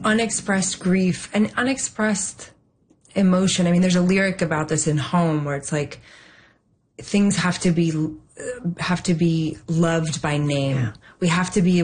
unexpressed grief and unexpressed emotion. I mean, there's a lyric about this in Home where it's like things have to be loved by name. Yeah. We have to be